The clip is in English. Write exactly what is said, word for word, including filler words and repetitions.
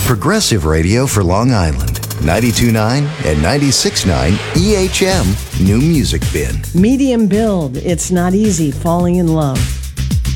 Progressive Radio for Long Island. ninety-two point nine and ninety-six point nine E H M New Music Bin. Medium build. It's not easy falling in love.